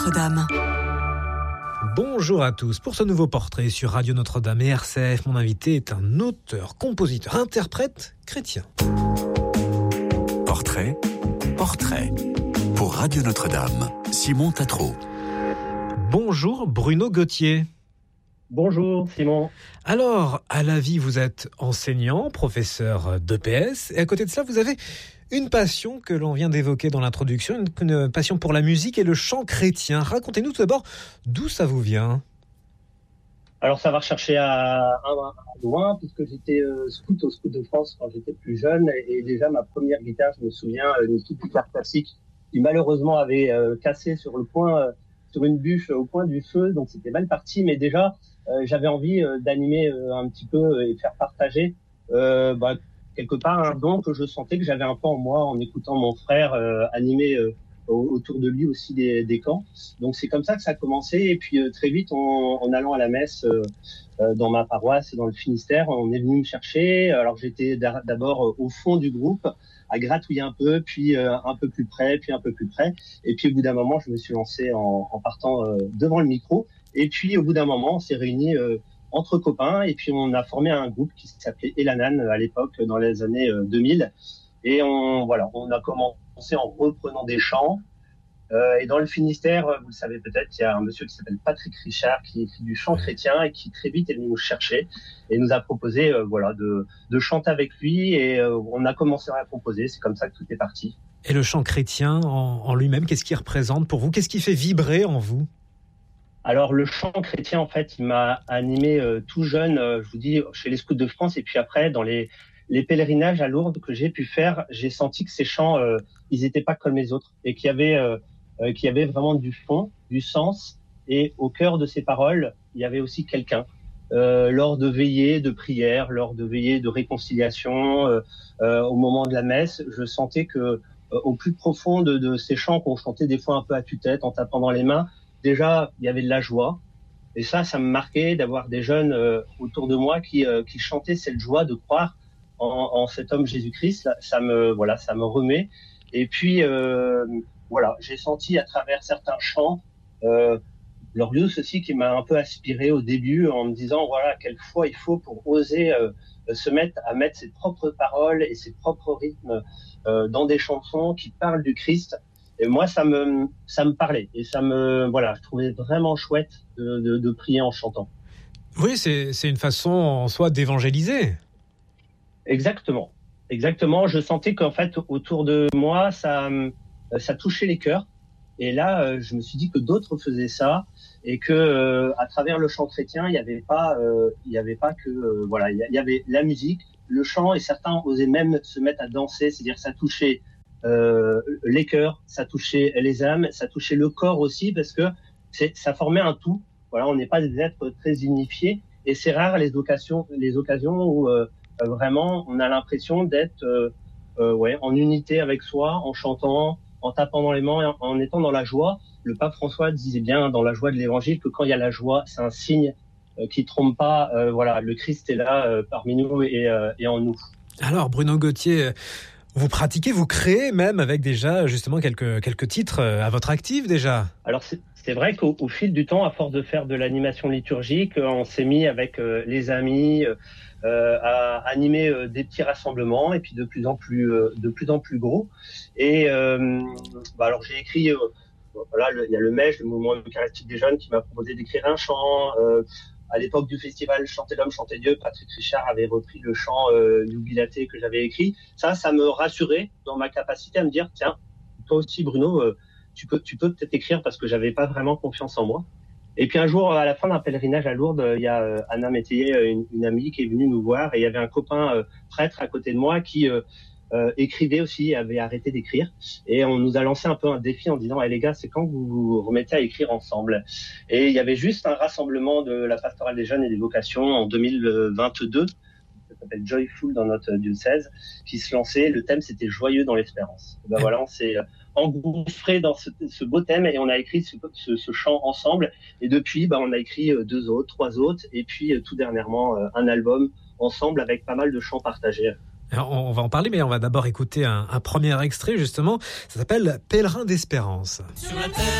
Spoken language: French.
Notre-Dame. Bonjour à tous. Pour ce nouveau portrait sur Radio Notre-Dame et RCF, mon invité est un auteur, compositeur, interprète chrétien. Portrait. Pour Radio Notre-Dame, Simon Tatro. Bonjour Bruno Gauthier. Bonjour Simon. Alors, à la vie, vous êtes enseignant, professeur d'EPS, et à côté de ça, vous avez une passion que l'on vient d'évoquer dans l'introduction, une passion pour la musique et le chant chrétien. Racontez-nous tout d'abord d'où ça vous vient. Alors ça va rechercher à loin, puisque j'étais scout au Scout de France quand j'étais plus jeune, et déjà ma première guitare, je me souviens, une petite guitare classique qui malheureusement avait cassé sur une bûche au coin du feu, donc c'était mal parti, mais déjà j'avais envie d'animer un petit peu et faire partager quelque part un don que je sentais que j'avais un peu en moi en écoutant mon frère animer autour de lui aussi des camps. Donc c'est comme ça que ça a commencé, et puis très vite en allant à la messe dans ma paroisse dans le Finistère, on est venu me chercher. Alors j'étais d'abord au fond du groupe à gratouiller un peu, puis un peu plus près, puis un peu plus près, et puis au bout d'un moment je me suis lancé en partant devant le micro, et puis au bout d'un moment on s'est réunis entre copains, et puis on a formé un groupe qui s'appelait Elanan à l'époque, dans les années 2000, et on a commencé en reprenant des chants. Et dans le Finistère, vous le savez peut-être, il y a un monsieur qui s'appelle Patrick Richard qui écrit du chant chrétien et qui très vite est venu nous chercher et nous a proposé de chanter avec lui, et on a commencé à composer. C'est comme ça que tout est parti. Et le chant chrétien en lui-même, qu'est-ce qu'il représente pour vous ? Qu'est-ce qui fait vibrer en vous ? Alors le chant chrétien, en fait, il m'a animé tout jeune, je vous dis, chez les Scouts de France, et puis après dans les pèlerinages à Lourdes que j'ai pu faire, j'ai senti que ces chants, ils étaient pas comme les autres, et qu'il y avait vraiment du fond, du sens, et au cœur de ces paroles, il y avait aussi quelqu'un. Lors de veillées de prière, lors de veillées de réconciliation, au moment de la messe, je sentais que au plus profond de ces chants qu'on chantait des fois un peu à tue-tête, en tapant dans les mains, déjà il y avait de la joie. Et ça me marquait d'avoir des jeunes autour de moi qui chantaient cette joie de croire en cet homme Jésus-Christ. Ça me remet. Et puis j'ai senti à travers certains chants Glorious aussi, qui m'a un peu aspiré au début, en me disant quelle foi il faut pour oser se mettre à mettre ses propres paroles et ses propres rythmes dans des chansons qui parlent du Christ. Et moi ça me parlait, et je trouvais vraiment chouette de prier en chantant. Oui, c'est une façon en soi d'évangéliser. Exactement. Je sentais qu'en fait autour de moi ça touchait les cœurs, et là je me suis dit que d'autres faisaient ça, et que à travers le chant chrétien il y avait pas que il y avait la musique, le chant, et certains osaient même se mettre à danser, c'est-à-dire ça touchait les cœurs, ça touchait les âmes, ça touchait le corps aussi, parce que ça formait un tout. On n'est pas des êtres très unifiés, et c'est rare les occasions où vraiment on a l'impression d'être en unité avec soi, en chantant, en tapant dans les mains, en étant dans la joie. Le pape François disait bien dans la joie de l'évangile que quand il y a la joie, c'est un signe qui trompe pas. Le Christ est là parmi nous et en nous. Alors Bruno Gauthier, vous pratiquez, vous créez même avec déjà justement quelques titres à votre actif déjà. Alors c'est vrai qu'au fil du temps, à force de faire de l'animation liturgique, on s'est mis avec les amis à animer des petits rassemblements, et puis de plus en plus gros. Et alors j'ai écrit, il y a le MEJ, le mouvement eucharistique des jeunes, qui m'a proposé d'écrire un chant. À l'époque du festival Chanter l'homme, chanter Dieu, Patrick Richard avait repris le chant Jubilate que j'avais écrit. Ça me rassurait dans ma capacité à me dire, tiens, toi aussi Bruno, tu peux peut-être écrire, parce que j'avais pas vraiment confiance en moi. Et puis un jour, à la fin d'un pèlerinage à Lourdes, il y a Anna Métayer, une amie, qui est venue nous voir, et il y avait un copain prêtre à côté de moi qui écrivait aussi, avait arrêté d'écrire, et on nous a lancé un peu un défi en disant les gars, c'est quand vous vous remettez à écrire ensemble. Et il y avait juste un rassemblement de la pastorale des jeunes et des vocations en 2022, ça s'appelle Joyful dans notre diocèse, qui se lançait. Le thème, c'était Joyeux dans l'espérance. On s'est engouffré dans ce beau thème, et on a écrit ce chant ensemble. Et depuis, on a écrit 2 autres, 3 autres, et puis tout dernièrement un album ensemble avec pas mal de chants partagés. Alors, on va en parler, mais on va d'abord écouter un premier extrait justement. Ça s'appelle Pèlerin d'espérance. Sur la terre.